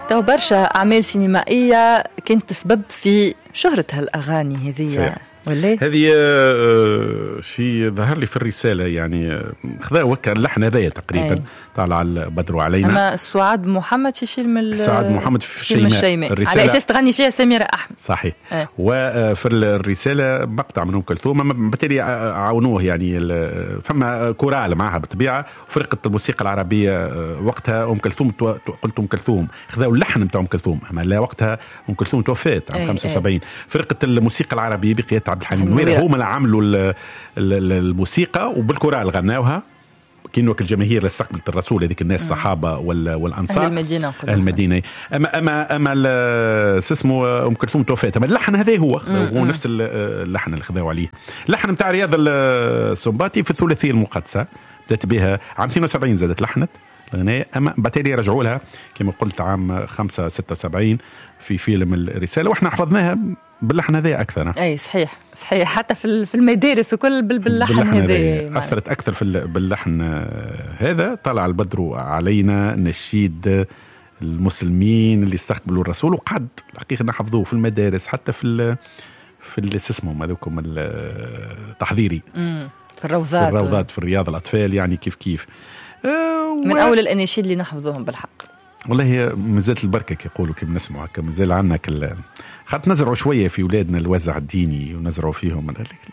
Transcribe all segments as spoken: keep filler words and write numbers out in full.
تو برشا أعمال سينمائية كانت تسبب في شهرة هالأغاني هذه ولا هذه في ظهر لي في الرسالة يعني خذا وكا اللحن هذايا تقريبا أي. طالع البدر علينا. أما سعاد محمد في فيلم سعاد محمد في فيلم الشيماء على أساس تغني فيها سميرة أحمد. صحيح. أي. وفي الرسالة مقطع من أم كلثوم بالتالي عاونوه يعني فما كورال معها بالطبيعة وفرقة الموسيقى العربية وقتها أم كلثوم قلت أم كلثوم خذوا اللحن بتاع أم كلثوم أما لا وقتها أم كلثوم توفات عام خمسة وسبعين. فرقة الموسيقى العربية بقيادة عبد الحليم نويرة هم اللي عملوا الموسيقى وبالكورال غناوها كأنه الجماهير اللي استقبلت الرسول هذيك الناس الصحابة والأنصار أهل المدينة المدينة أما أما أما اسمه أم كلثوم توفات أما اللحن هذا هو هو نفس اللحن اللي خذوا عليه اللحن بتاع رياض السنباطي في الثلاثية المقدسة بدأت بها عام اثنين وسبعين زادت لحنت الأغنية أما بالتالي رجعوا لها كما قلت عام خمسة ستة وسبعين في فيلم الرسالة وإحنا حفظناها باللحن هذا أكثر. أي صحيح صحيح حتى في المدارس وكل باللحن هذا أثرت أكثر في باللحن هذا. طلع البدر علينا نشيد المسلمين اللي استقبلوا الرسول وقعد الحقيقة نحفظوه في المدارس حتى في في اللي اسمهم هذوكم التحضيري في الروضات في الروضات في الرياض الأطفال يعني كيف كيف من و... أول الأناشيد اللي نحفظوهم بالحق والله هي مازالت البركة كيقولوا كيف نسمعوا هكا مازال عنا كل خاطر نزرعوا شوية في أولادنا الوزع الديني ونزرعوا فيهم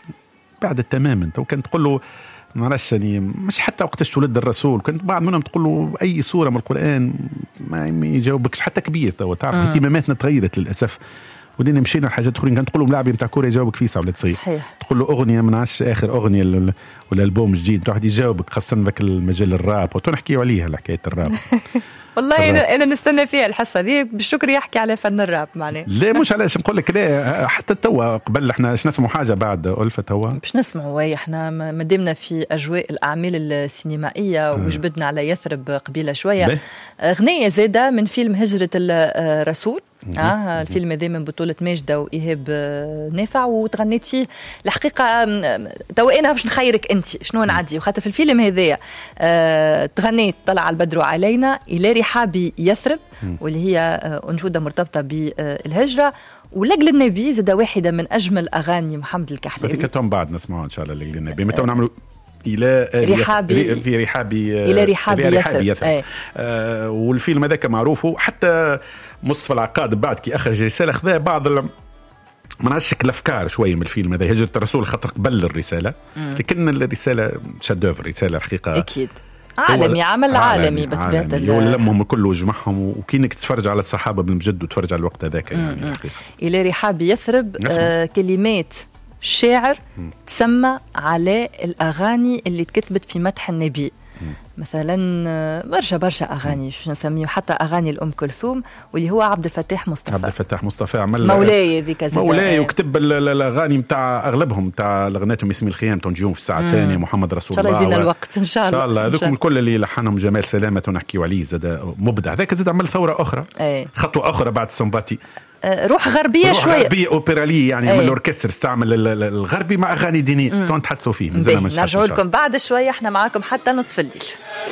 بعد تماما تو كنت تقول له ما نعرفش يعني مش حتى وقتاش تولد الرسول كنت بعض منهم تقول له أي سورة من القرآن ما يجاوبكش حتى كبير تو تعرف اهتماماتنا تغيرت للأسف ودينا مشينا حاجات أخرين كنت تقول له ملاعبي متاع كورة يجاوبك فيسا ولا تصير تقول له أغنية من عش آخر أغنية ولا ألبوم جديد واحد يجاوبك خاصة ذاك المجال الراب وتنحكي عليها الحكاية الراب. والله أنا أنا نستنى فيها الحصة دي بالشكر يحكي على فن الراب معناه. لا مش علاش نقول لك لا حتى توا قبل إحنا إيش نسمع حاجة بعد ألفة توا. باش نسمعوا ويا إحنا مدمنا في أجواء الأعمال السينمائية وجبدنا على يثرب قبيلة شوية. أغنية زادة من فيلم هجرة الرسول. آه الفيلم هذا من بطولة ماجدة وإيهاب نافع وتغنيت فيه الحقيقة تو أنا باش نخيرك أنت شنو نعدي وخاطر في الفيلم هذايا آه تغنيت طلع البدر علينا إلى رحاب يثرب واللي هي آه أنشودة مرتبطة بالهجرة ولجل النبي زاد واحدة من أجمل أغاني محمد الكحلاوي. هذيك توم بعد نسمعها إن شاء الله لجل النبي متى نعملوا إلى رحابي في رحابي إلى رحابي يثرب, يثرب. آه والفيلم هذاك معروف حتى مصطفى العقاد بعد كي أخرج رسالة خذا بعض ما نعرفش الأفكار شوية من الفيلم هذا هجرة الرسول خاطر قبل الرسالة مم. لكن الرسالة شادوفر رسالة حقيقة أكيد عالمي عمل عالمي بطبيعة الله لمهم الكل وجمعهم وكينك تتفرج على الصحابة بالمجد وتفرج على الوقت هذاك يعني إلى رحاب يثرب آه كلمات شاعر مم. تسمى على الأغاني اللي تكتبت في مدح النبي مم. مثلا برشا برشا أغاني شو نسميه حتى أغاني الأم كلثوم واللي هو عبد الفتاح مصطفى عبد الفتاح مصطفى عمل مولاي ذيك زاد مولاي وكتب الأغاني متاع أغلبهم متاع لغناتهم اسم الخيام تنجيهم في الساعة الثانية محمد رسول الله إن شاء الله يزين الوقت إن شاء الله إن شاء الله هذوكم الكل اللي لحنهم جمال سلامة ونحكيو عليه زاد مبدع ذاك زاد عمل ثورة أخرى أي. خطوة أخرى بعد السنباطي روح غربية روح شوية غربية أوبرالية يعني من الأوركستر استعمل الغربي مع أغاني دينية كنت تحدثوا فيه نرجعوا لكم بعد شوية احنا معاكم حتى نصف الليل.